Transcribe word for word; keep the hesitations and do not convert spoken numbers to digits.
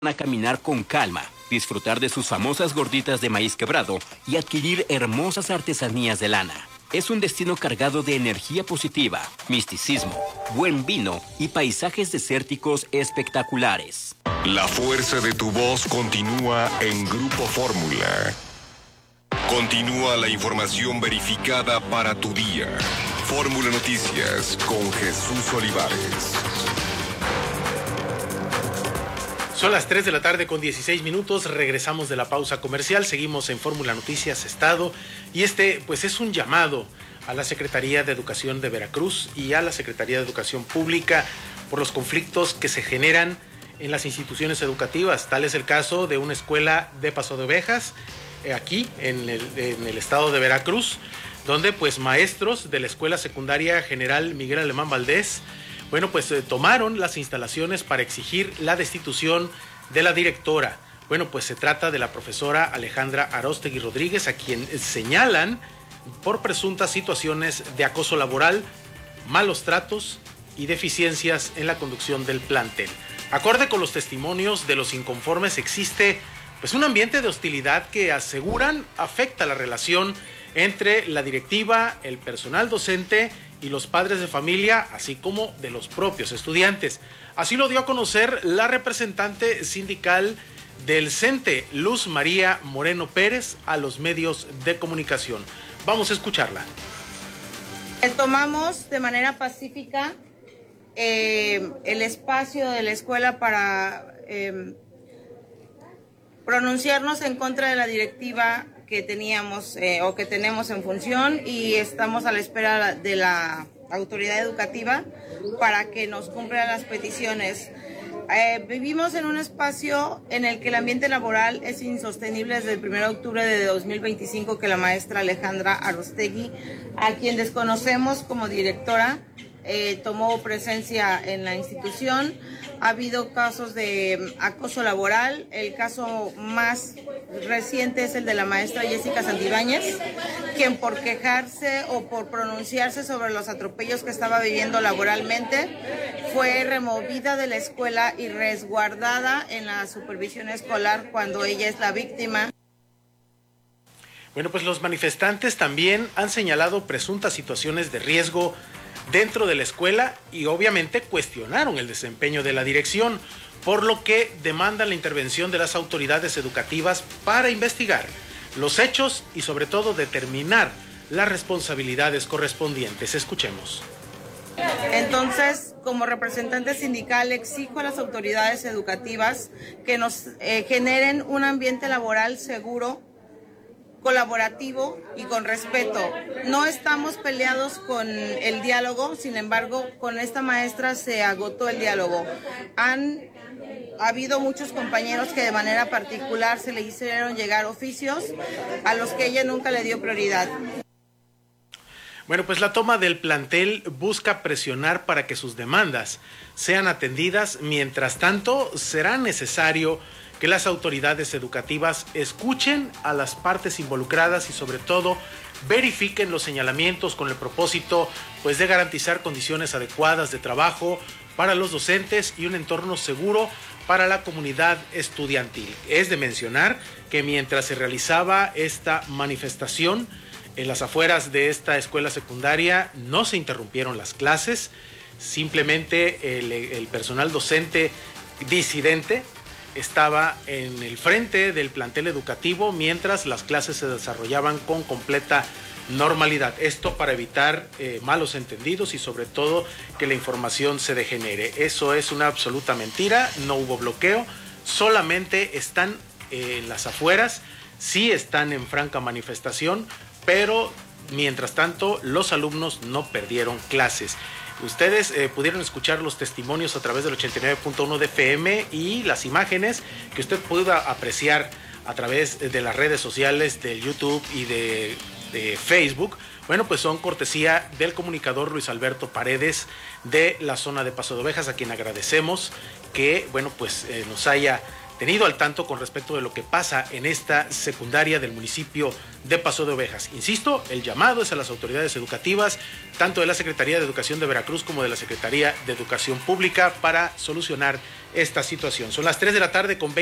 a caminar con calma, disfrutar de sus famosas gorditas de maíz quebrado y adquirir hermosas artesanías de lana. Es un destino cargado de energía positiva, misticismo, buen vino y paisajes desérticos espectaculares. La fuerza de tu voz continúa en Grupo Fórmula. Continúa la información verificada para tu día. Fórmula Noticias con Jesús Olivares. Son las tres de la tarde con dieciséis minutos, regresamos de la pausa comercial, seguimos en Fórmula Noticias Estado y este pues es un llamado a la Secretaría de Educación de Veracruz y a la Secretaría de Educación Pública por los conflictos que se generan en las instituciones educativas. Tal es el caso de una escuela de Paso de Ovejas, eh, aquí en el, en el estado de Veracruz, donde pues maestros de la Escuela Secundaria General Miguel Alemán Valdés Bueno, pues eh, tomaron las instalaciones para exigir la destitución de la directora. Bueno, pues se trata de la profesora Alejandra Aróstegui Rodríguez, a quien señalan por presuntas situaciones de acoso laboral, malos tratos y deficiencias en la conducción del plantel. Acorde con los testimonios de los inconformes, existe pues un ambiente de hostilidad que aseguran afecta la relación entre la directiva, el personal docente y los padres de familia, así como de los propios estudiantes. Así lo dio a conocer la representante sindical del CENTE, Luz María Moreno Pérez, a los medios de comunicación. Vamos a escucharla. Tomamos de manera pacífica eh, el espacio de la escuela para eh, pronunciarnos en contra de la directiva que teníamos eh, o que tenemos en función, y estamos a la espera de la autoridad educativa para que nos cumpla las peticiones. Eh, vivimos en un espacio en el que el ambiente laboral es insostenible desde el primero de octubre de dos mil veinticinco, que la maestra Alejandra Aróstegui, a quien desconocemos como directora, eh, tomó presencia en la institución. Ha habido casos de acoso laboral. El caso más reciente es el de la maestra Jessica Santibáñez, quien por quejarse o por pronunciarse sobre los atropellos que estaba viviendo laboralmente, fue removida de la escuela y resguardada en la supervisión escolar cuando ella es la víctima. Bueno, pues los manifestantes también han señalado presuntas situaciones de riesgo dentro de la escuela y obviamente cuestionaron el desempeño de la dirección, por lo que demandan la intervención de las autoridades educativas para investigar los hechos y sobre todo determinar las responsabilidades correspondientes. Escuchemos. Entonces, como representante sindical, exijo a las autoridades educativas que nos eh, generen un ambiente laboral seguro, colaborativo y con respeto. No estamos peleados con el diálogo, sin embargo, con esta maestra se agotó el diálogo. Han ha habido muchos compañeros que de manera particular se le hicieron llegar oficios a los que ella nunca le dio prioridad. Bueno, pues la toma del plantel busca presionar para que sus demandas sean atendidas. Mientras tanto, será necesario que las autoridades educativas escuchen a las partes involucradas y sobre todo verifiquen los señalamientos con el propósito pues de garantizar condiciones adecuadas de trabajo para los docentes y un entorno seguro para la comunidad estudiantil. Es de mencionar que mientras se realizaba esta manifestación en las afueras de esta escuela secundaria no se interrumpieron las clases, simplemente el, el personal docente disidente estaba en el frente del plantel educativo mientras las clases se desarrollaban con completa normalidad. Esto para evitar eh, malos entendidos y sobre todo que la información se degenere. Eso es una absoluta mentira, no hubo bloqueo, solamente están eh, en las afueras, sí están en franca manifestación, pero mientras tanto los alumnos no perdieron clases. Ustedes eh, pudieron escuchar los testimonios a través del ochenta y nueve punto uno de F M y las imágenes que usted pudo apreciar a través de las redes sociales del YouTube y de, de Facebook. Bueno, pues son cortesía del comunicador Luis Alberto Paredes de la zona de Paso de Ovejas, a quien agradecemos que, bueno, pues eh, nos haya tenido al tanto con respecto de lo que pasa en esta secundaria del municipio de Paso de Ovejas. Insisto, el llamado es a las autoridades educativas, tanto de la Secretaría de Educación de Veracruz como de la Secretaría de Educación Pública, para solucionar esta situación. Son las tres de la tarde con veinte